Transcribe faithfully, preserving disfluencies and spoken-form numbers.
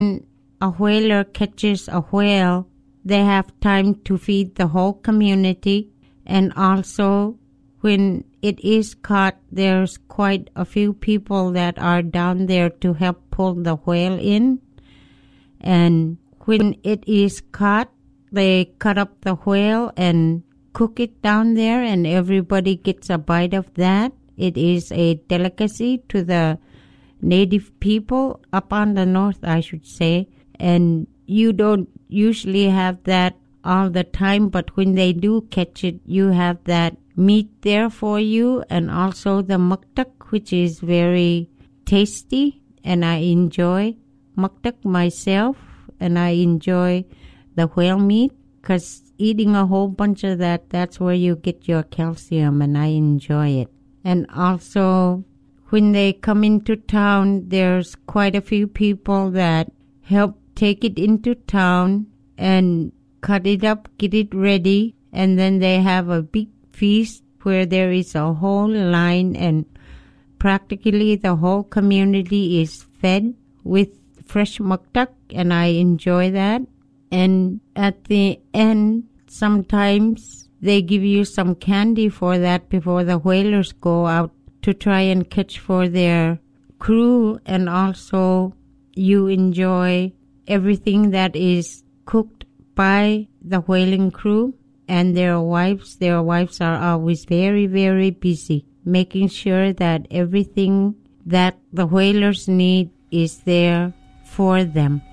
When a whaler catches a whale, they have time to feed the whole community, and also when it is caught, there's quite a few people that are down there to help pull the whale in. And when it is caught, they cut up the whale and cook it down there, and everybody gets a bite of that. It is a delicacy to the native people up on the north, I should say. And you don't usually have that all the time, but when they do catch it, you have that meat there for you, and also the maktak, which is very tasty, and I enjoy maktak myself, and I enjoy the whale meat, because eating a whole bunch of that, that's where you get your calcium, and I enjoy it. And also, when they come into town, there's quite a few people that help take it into town and cut it up, get it ready, and then they have a big feast where there is a whole line, and practically the whole community is fed with fresh maktak, and I enjoy that. And at the end, sometimes they give you some candy for that before the whalers go out to try and catch for their crew, and also you enjoy everything that is cooked by the whaling crew and their wives. Their wives are always very, very busy making sure that everything that the whalers need is there for them.